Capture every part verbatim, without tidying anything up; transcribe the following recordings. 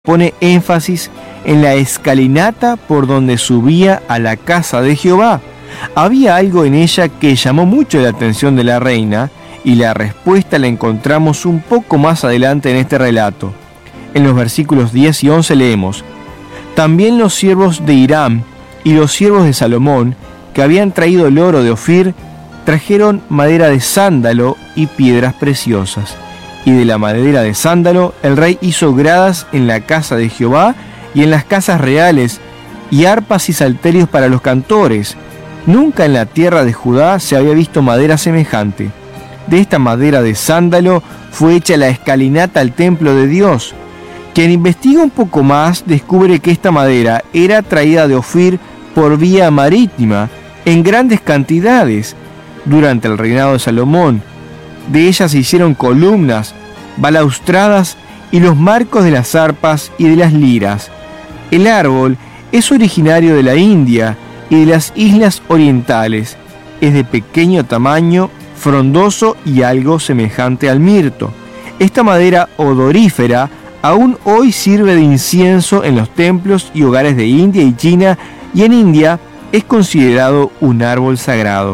pone énfasis en la escalinata por donde subía a la casa de Jehová. Había algo en ella que llamó mucho la atención de la reina, y la respuesta la encontramos un poco más adelante en este relato. En los versículos diez y once leemos: También los siervos de Hiram y los siervos de Salomón, que habían traído el oro de Ofir, trajeron madera de sándalo y piedras preciosas. Y de la madera de sándalo el rey hizo gradas en la casa de Jehová y en las casas reales, y arpas y salterios para los cantores. Nunca en la tierra de Judá se había visto madera semejante. De esta madera de sándalo fue hecha la escalinata al templo de Dios. Quien investiga un poco más descubre que esta madera era traída de Ofir por vía marítima en grandes cantidades durante el reinado de Salomón. De ella se hicieron columnas, balaustradas y los marcos de las arpas y de las liras. El árbol es originario de la India y de las islas orientales. Es de pequeño tamaño, frondoso y algo semejante al mirto. Esta madera odorífera aún hoy sirve de incienso en los templos y hogares de India y China, y en India es considerado un árbol sagrado.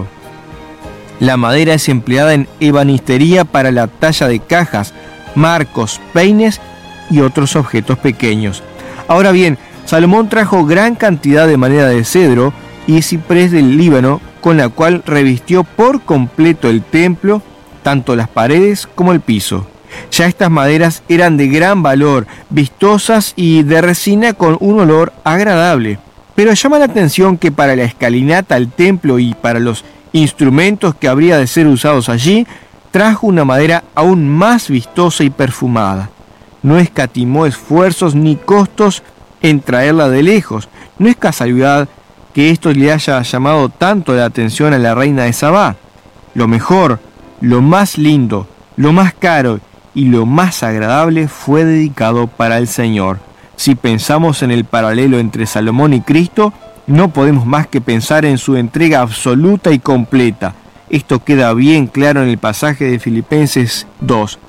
La madera es empleada en ebanistería para la talla de cajas, marcos, peines y otros objetos pequeños. Ahora bien, Salomón trajo gran cantidad de madera de cedro y ciprés del Líbano, con la cual revistió por completo el templo, tanto las paredes como el piso. Ya estas maderas eran de gran valor, vistosas y de resina con un olor agradable. Pero llama la atención que para la escalinata al templo y para los instrumentos que habría de ser usados allí, trajo una madera aún más vistosa y perfumada. No escatimó esfuerzos ni costos en traerla de lejos. No es casualidad que esto le haya llamado tanto la atención a la reina de Sabá. Lo mejor, lo más lindo, lo más caro y lo más agradable fue dedicado para el Señor. Si pensamos en el paralelo entre Salomón y Cristo, no podemos más que pensar en su entrega absoluta y completa. Esto queda bien claro en el pasaje de Filipenses dos.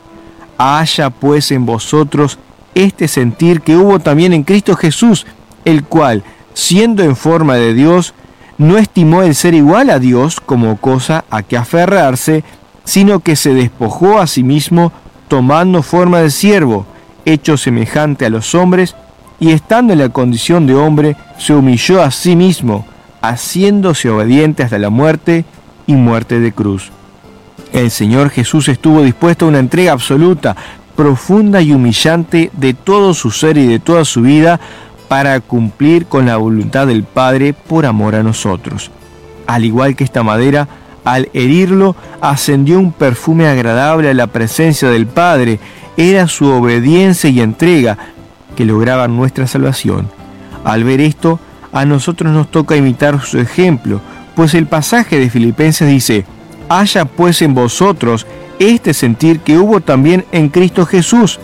Haya pues en vosotros este sentir que hubo también en Cristo Jesús, el cual, siendo en forma de Dios, no estimó el ser igual a Dios como cosa a que aferrarse, sino que se despojó a sí mismo, tomando forma de siervo, hecho semejante a los hombres, y estando en la condición de hombre, se humilló a sí mismo, haciéndose obediente hasta la muerte y muerte de cruz. El Señor Jesús estuvo dispuesto a una entrega absoluta, profunda y humillante de todo su ser y de toda su vida para cumplir con la voluntad del Padre por amor a nosotros. Al igual que esta madera, al herirlo, ascendió un perfume agradable a la presencia del Padre. Era su obediencia y entrega que lograban nuestra salvación. Al ver esto, a nosotros nos toca imitar su ejemplo, pues el pasaje de Filipenses dice: haya pues en vosotros este sentir que hubo también en Cristo Jesús.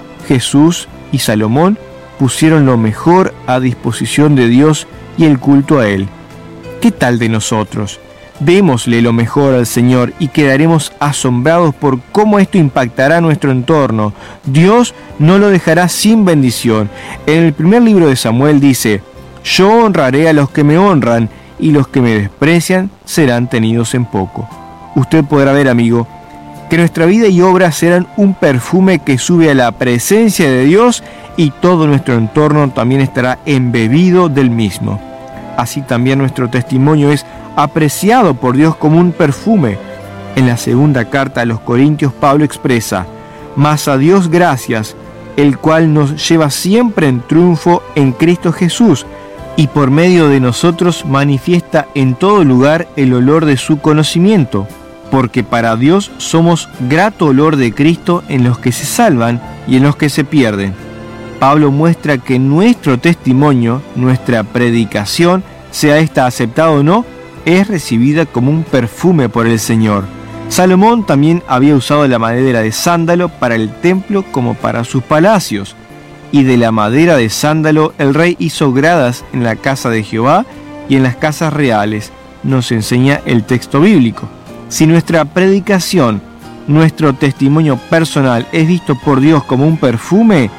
Jesús y Salomón pusieron lo mejor a disposición de Dios y el culto a Él. ¿Qué tal de nosotros? Démosle lo mejor al Señor y quedaremos asombrados por cómo esto impactará nuestro entorno. Dios no lo dejará sin bendición. En el primer libro de Samuel dice: yo honraré a los que me honran, y los que me desprecian serán tenidos en poco. Usted podrá ver, amigo, que nuestra vida y obra serán un perfume que sube a la presencia de Dios, y todo nuestro entorno también estará embebido del mismo. Así también nuestro testimonio es apreciado por Dios como un perfume. En la segunda carta a los Corintios, Pablo expresa: mas a Dios gracias, el cual nos lleva siempre en triunfo en Cristo Jesús, y por medio de nosotros manifiesta en todo lugar el olor de su conocimiento, porque para Dios somos grato olor de Cristo en los que se salvan y en los que se pierden. Pablo muestra que nuestro testimonio, nuestra predicación, sea esta aceptada o no, es recibida como un perfume por el Señor. Salomón también había usado la madera de sándalo para el templo como para sus palacios, y de la madera de sándalo el rey hizo gradas en la casa de Jehová y en las casas reales, nos enseña el texto bíblico. Si nuestra predicación, nuestro testimonio personal es visto por Dios como un perfume,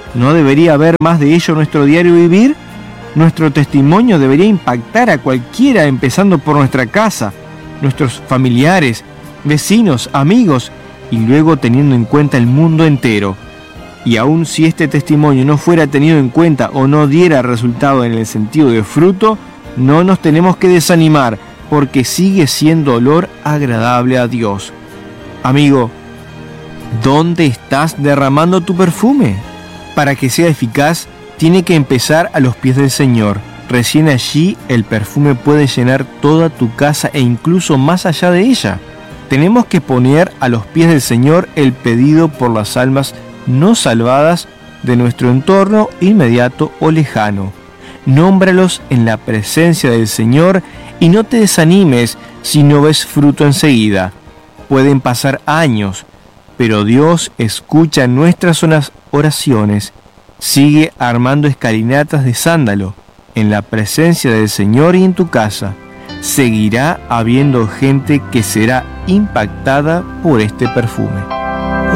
¿No debería haber más de ello en nuestro diario vivir? Nuestro testimonio debería impactar a cualquiera, empezando por nuestra casa, nuestros familiares, vecinos, amigos, y luego teniendo en cuenta el mundo entero. Y aun si este testimonio no fuera tenido en cuenta o no diera resultado en el sentido de fruto, no nos tenemos que desanimar, porque sigue siendo olor agradable a Dios. Amigo, ¿dónde estás derramando tu perfume? Para que sea eficaz, tiene que empezar a los pies del Señor. Recién allí el perfume puede llenar toda tu casa e incluso más allá de ella. Tenemos que poner a los pies del Señor el pedido por las almas no salvadas de nuestro entorno inmediato o lejano. Nómbralos en la presencia del Señor y no te desanimes si no ves fruto enseguida. Pueden pasar años, pero Dios escucha nuestras oraciones. Sigue armando escalinatas de sándalo en la presencia del Señor y en tu casa. Seguirá habiendo gente que será impactada por este perfume.